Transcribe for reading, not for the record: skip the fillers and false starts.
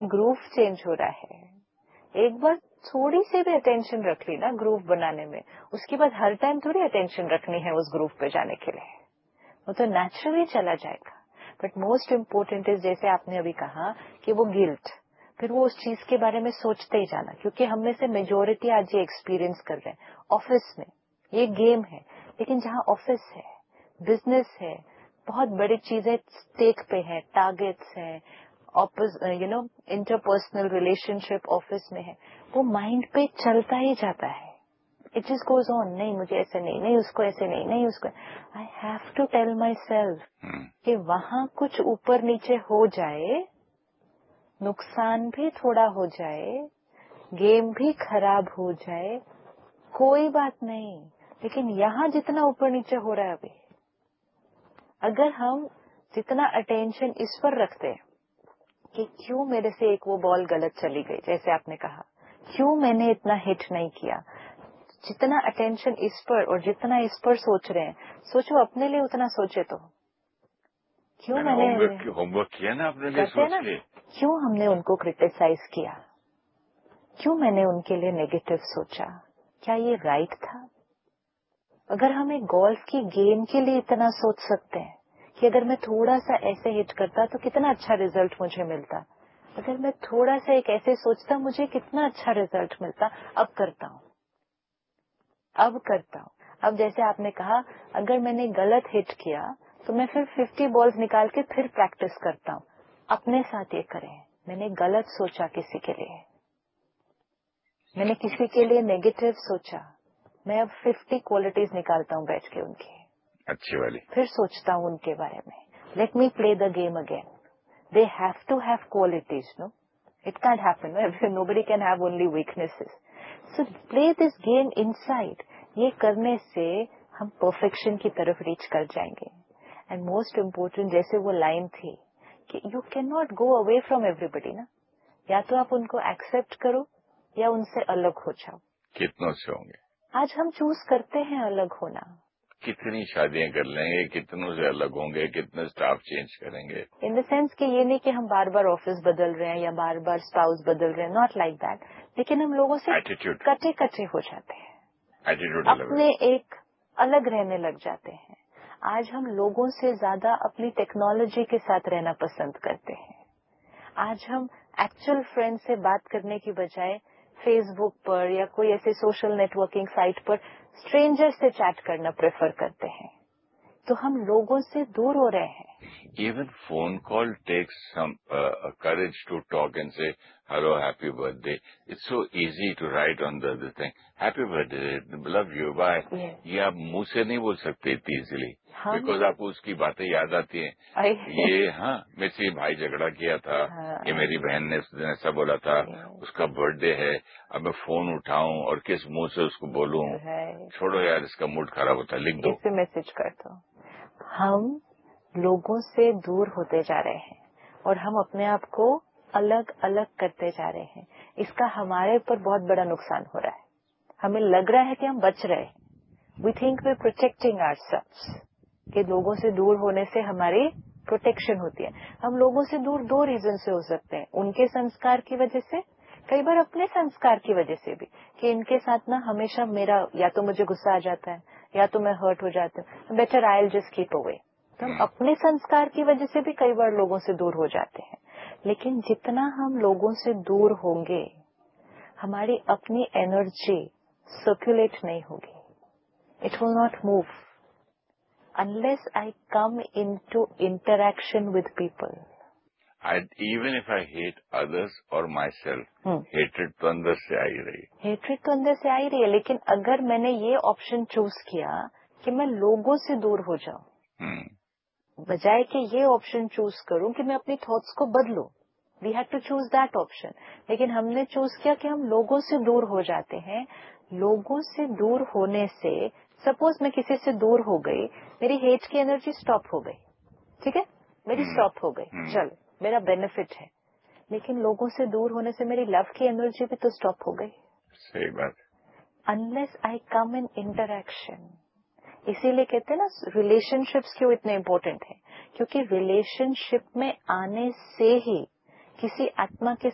Groove change हो रहा है। एक बार थोड़ी सी भी अटेंशन रख ली ना ग्रूव बनाने में, उसके बाद हर टाइम थोड़ी अटेंशन रखनी है उस ग्रूव पे जाने के लिए, वो तो नेचुरली चला जाएगा। बट मोस्ट इम्पोर्टेंट इज, जैसे आपने अभी कहा कि वो गिल्ट, फिर वो उस चीज के बारे में सोचते ही जाना, क्योंकि हम में से मेजोरिटी आज ये एक्सपीरियंस कर रहे हैं। ऑफिस में ये गेम है, लेकिन जहाँ ऑफिस है, बिजनेस है, बहुत बड़ी चीजें स्टेक पे है, टारगेट्स है, इंटरपर्सनल रिलेशनशिप ऑफिस में है, वो माइंड पे चलता ही जाता है। इट जस्ट गोज ऑन, नहीं मुझे ऐसे नहीं, नहीं उसको ऐसे नहीं, नहीं उसको। I have to tell my self कि वहां कुछ ऊपर नीचे हो जाए, नुकसान भी थोड़ा हो जाए, गेम भी खराब हो जाए, कोई बात नहीं, लेकिन यहाँ जितना ऊपर नीचे हो रहा है अभी, अगर हम जितना अटेंशन इस पर रखते हैं कि क्यों मेरे से एक वो बॉल गलत चली गई, जैसे आपने कहा, क्यों मैंने इतना हिट नहीं किया, जितना अटेंशन इस पर और जितना इस पर सोच रहे हैं, सोचो अपने लिए उतना सोचे तो क्यों मैंने होमवर्क किया ना अपने लिए सोच के, क्यों हमने उनको क्रिटिसाइज किया, क्यों मैंने उनके लिए नेगेटिव सोचा, क्या ये राइट था? अगर हम एक गोल्फ की गेम के लिए इतना सोच सकते हैं कि अगर मैं थोड़ा सा ऐसे हिट करता तो कितना अच्छा रिजल्ट मुझे मिलता, अगर मैं थोड़ा सा एक ऐसे सोचता मुझे कितना अच्छा रिजल्ट मिलता, अब करता हूँ, अब करता हूँ। अब जैसे आपने कहा, अगर मैंने गलत हिट किया तो मैं फिर 50 बॉल्स निकाल के फिर प्रैक्टिस करता हूँ। अपने साथ ये करें, मैंने गलत सोचा किसी के लिए, मैंने किसी के लिए नेगेटिव सोचा, मैं अब 50 क्वालिटीज निकालता हूँ बैठ के उनकी अच्छी वाली, फिर सोचता हूँ उनके बारे में। Let me play the game again. They have to have qualities, no it can't happen, nobody can have only weaknesses. So play this game inside. ये करने से हम परफेक्शन की तरफ रीच कर जाएंगे। एंड मोस्ट इम्पोर्टेंट, जैसे वो लाइन थी कि you can not go away from everybody ना, या तो आप उनको एक्सेप्ट करो या उनसे अलग हो जाओ। कितनों से होंगे आज हम चूज करते हैं अलग होना। कितनी शादियां कर लेंगे, कितनों से अलग होंगे, कितने स्टाफ चेंज करेंगे, इन द सेंस कि ये नहीं कि हम बार बार ऑफिस बदल रहे हैं या बार बार स्पाउस बदल रहे हैं, नॉट लाइक दैट, लेकिन हम लोगों से एटीट्यूड कटे कटे हो जाते हैं, एटीट्यूड अपने एक अलग रहने लग जाते हैं। आज हम लोगों से ज्यादा अपनी टेक्नोलॉजी के साथ रहना पसंद करते हैं। आज हम एक्चुअल फ्रेंड से बात करने की बजाय फेसबुक पर या कोई ऐसे सोशल नेटवर्किंग साइट पर स्ट्रेंजर से चैट करना प्रेफर करते हैं, तो हम लोगों से दूर हो रहे हैं। Even phone call takes some courage to talk and say, hello, happy birthday. It's so easy to write on the other thing, happy birthday, love you, bye. ये आप मुंह से नहीं बोल सकते इतनी इजीली, बिकॉज आपको उसकी बातें याद आती हैं। ये हाँ, मेरे से भाई झगड़ा किया था, ये मेरी बहन ने उस दिन ऐसा बोला था, उसका बर्थडे है, अब मैं फोन उठाऊं और किस मुंह से उसको बोलूं, छोड़ो यार, इसका मूड खराब होता है, लिख दो, ऐसे मैसेज कर दो। हम लोगों से दूर होते जा रहे हैं और हम अपने आप को अलग अलग करते जा रहे हैं। इसका हमारे ऊपर बहुत बड़ा नुकसान हो रहा है। हमें लग रहा है कि हम बच रहे हैं, we think we protecting ourselves, कि लोगों से दूर होने से हमारी प्रोटेक्शन होती है। हम लोगों से दूर दो रीजन से हो सकते हैं, उनके संस्कार की वजह से, कई बार अपने संस्कार की वजह से भी, कि इनके साथ ना हमेशा मेरा या तो मुझे गुस्सा आ जाता है या तो मैं हर्ट हो जाती हूँ, better I will just keep away. तो हम अपने संस्कार की वजह से भी कई बार लोगों से दूर हो जाते हैं। लेकिन जितना हम लोगों से दूर होंगे, हमारी अपनी एनर्जी सर्कुलेट नहीं होगी, it will not move unless I come into interaction with people. Even if I hate others or myself, hatred तो अंदर से आ ही रही है, हेट्रेड तो अंदर से आ ही रही है। लेकिन अगर मैंने ये ऑप्शन चूज किया कि मैं लोगों से दूर हो जाऊं, बजाय कि ये ऑप्शन चूज करूं कि मैं अपनी थॉट्स को बदलूं, we had to choose that option. लेकिन हमने चूज किया कि हम लोगों से दूर हो जाते हैं। लोगों से दूर होने से, सपोज मैं किसी से दूर हो गई, मेरी हेट की एनर्जी स्टॉप हो गई, ठीक है, मेरी स्टॉप हो गई, चलो मेरा बेनिफिट है। लेकिन लोगों से दूर होने से मेरी लव की एनर्जी भी तो स्टॉप हो गई। सही बात। Unless I come in interaction, इसीलिए कहते हैं ना रिलेशनशिप्स क्यों इतने इम्पोर्टेंट है, क्योंकि रिलेशनशिप में आने से ही किसी आत्मा के